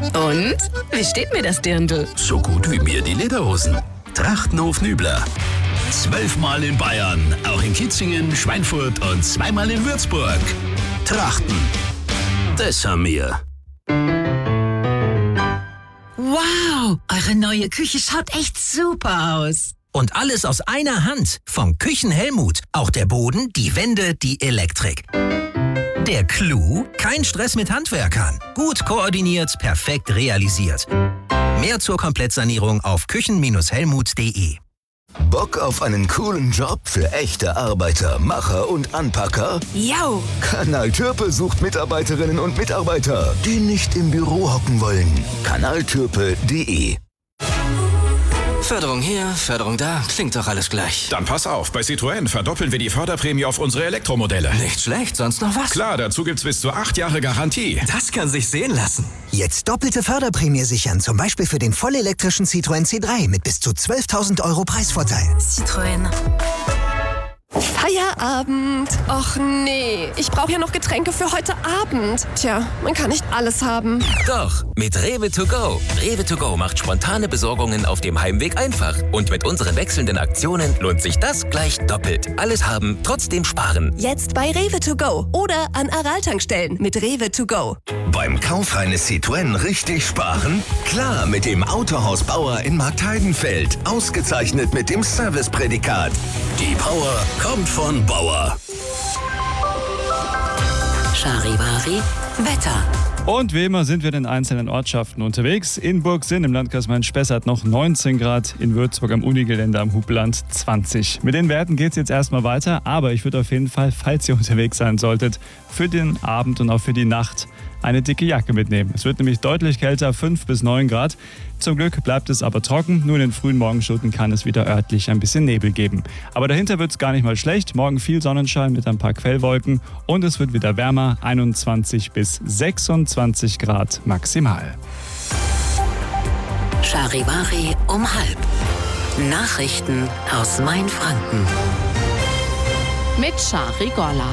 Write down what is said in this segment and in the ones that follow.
Und? Wie steht mir das Dirndl? So gut wie mir die Lederhosen. Trachtenhof Nübler. 12-mal in Bayern, auch in Kitzingen, Schweinfurt und 2-mal in Würzburg. Trachten. Das haben wir. Wow, eure neue Küche schaut echt super aus. Und alles aus einer Hand. Vom Küchenhelmut. Auch der Boden, die Wände, die Elektrik. Der Clou? Kein Stress mit Handwerkern. Gut koordiniert, perfekt realisiert. Mehr zur Komplettsanierung auf küchen-helmut.de. Bock auf einen coolen Job für echte Arbeiter, Macher und Anpacker? Yo! Kanal Türpe sucht Mitarbeiterinnen und Mitarbeiter, die nicht im Büro hocken wollen. kanaltürpe.de. Förderung hier, Förderung da, klingt doch alles gleich. Dann pass auf, bei Citroën verdoppeln wir die Förderprämie auf unsere Elektromodelle. Nicht schlecht, sonst noch was? Klar, dazu gibt's bis zu 8 Jahre Garantie. Das kann sich sehen lassen. Jetzt doppelte Förderprämie sichern, zum Beispiel für den vollelektrischen Citroën C3 mit bis zu 12.000 € Preisvorteil. Citroën. Feierabend. Och nee, ich brauche ja noch Getränke für heute Abend. Tja, man kann nicht alles haben. Doch, mit Rewe to go. Rewe to go macht spontane Besorgungen auf dem Heimweg einfach. Und mit unseren wechselnden Aktionen lohnt sich das gleich doppelt. Alles haben, trotzdem sparen. Jetzt bei Rewe to go oder an Aral-Tankstellen mit Rewe to go. Beim Kauf eines Citroën richtig sparen? Klar, mit dem Autohaus Bauer in Marktheidenfeld. Ausgezeichnet mit dem Serviceprädikat. Die Power kommt von Bauer. Charivari, Wetter. Und wie immer sind wir in den einzelnen Ortschaften unterwegs. In Burgsinn im Landkreis Main-Spessart noch 19 Grad, in Würzburg am Unigelände am Hubland 20. Mit den Werten geht es jetzt erstmal weiter, aber ich würde auf jeden Fall, falls ihr unterwegs sein solltet, für den Abend und auch für die Nacht eine dicke Jacke mitnehmen. Es wird nämlich deutlich kälter, 5 bis 9 Grad. Zum Glück bleibt es aber trocken. Nur in den frühen Morgenstunden kann es wieder örtlich ein bisschen Nebel geben. Aber dahinter wird es gar nicht mal schlecht. Morgen viel Sonnenschein mit ein paar Quellwolken. Und es wird wieder wärmer, 21 bis 26 Grad maximal. Charivari um 12. Nachrichten aus Mainfranken. Mit Shari Golla.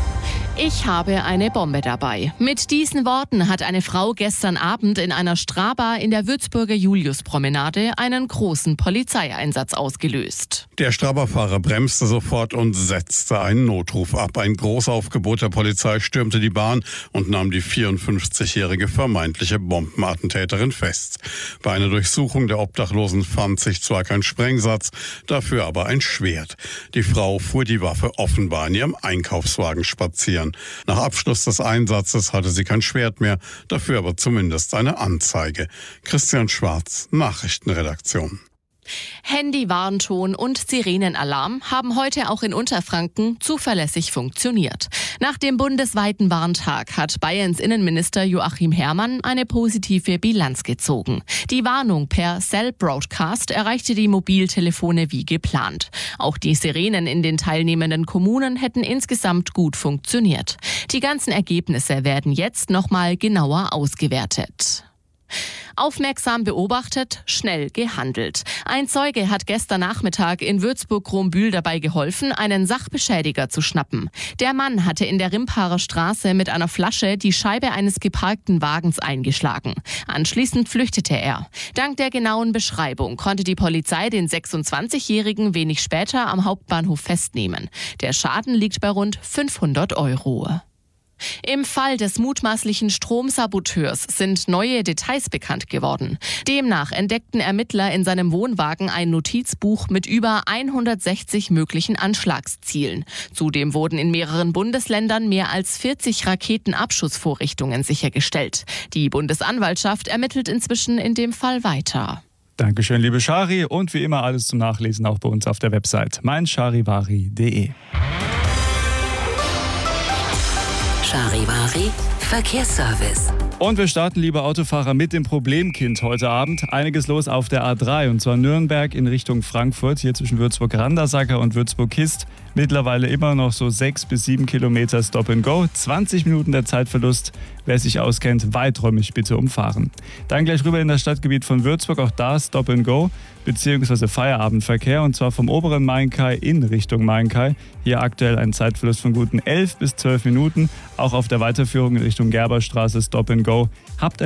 Ich habe eine Bombe dabei. Mit diesen Worten hat eine Frau gestern Abend in einer Strahbar in der Würzburger Juliuspromenade einen großen Polizeieinsatz ausgelöst. Der Strahbar-Fahrer bremste sofort und setzte einen Notruf ab. Ein Großaufgebot der Polizei stürmte die Bahn und nahm die 54-jährige vermeintliche Bombenattentäterin fest. Bei einer Durchsuchung der Obdachlosen fand sich zwar kein Sprengsatz, dafür aber ein Schwert. Die Frau fuhr die Waffe offenbar in ihrem Einkaufswagen spazieren. Nach Abschluss des Einsatzes hatte sie kein Schwert mehr, dafür aber zumindest eine Anzeige. Christian Schwarz, Nachrichtenredaktion. Handy-Warnton und Sirenenalarm haben heute auch in Unterfranken zuverlässig funktioniert. Nach dem bundesweiten Warntag hat Bayerns Innenminister Joachim Herrmann eine positive Bilanz gezogen. Die Warnung per Cell Broadcast erreichte die Mobiltelefone wie geplant. Auch die Sirenen in den teilnehmenden Kommunen hätten insgesamt gut funktioniert. Die ganzen Ergebnisse werden jetzt nochmal genauer ausgewertet. Aufmerksam beobachtet, schnell gehandelt. Ein Zeuge hat gestern Nachmittag in Würzburg-Krombühl dabei geholfen, einen Sachbeschädiger zu schnappen. Der Mann hatte in der Rimparer Straße mit einer Flasche die Scheibe eines geparkten Wagens eingeschlagen. Anschließend flüchtete er. Dank der genauen Beschreibung konnte die Polizei den 26-Jährigen wenig später am Hauptbahnhof festnehmen. Der Schaden liegt bei rund 500 €. Im Fall des mutmaßlichen Stromsaboteurs sind neue Details bekannt geworden. Demnach entdeckten Ermittler in seinem Wohnwagen ein Notizbuch mit über 160 möglichen Anschlagszielen. Zudem wurden in mehreren Bundesländern mehr als 40 Raketenabschussvorrichtungen sichergestellt. Die Bundesanwaltschaft ermittelt inzwischen in dem Fall weiter. Dankeschön, liebe Shari. Und wie immer alles zum Nachlesen auch bei uns auf der Website meincharivari.de. Charivari, Verkehrsservice. Und wir starten, liebe Autofahrer, mit dem Problemkind heute Abend. Einiges los auf der A3, und zwar Nürnberg in Richtung Frankfurt, hier zwischen Würzburg-Randersacker und Würzburg-Kist. Mittlerweile immer noch so 6 bis 7 Kilometer Stop and Go. 20 Minuten der Zeitverlust. Wer sich auskennt, weiträumig bitte umfahren. Dann gleich rüber in das Stadtgebiet von Würzburg, auch da Stop and Go bzw. Feierabendverkehr, und zwar vom oberen Mainkai in Richtung Mainkai. Hier aktuell ein Zeitverlust von guten 11 bis 12 Minuten. Auch auf der Weiterführung in Richtung Gerberstraße Stop and Go. Habt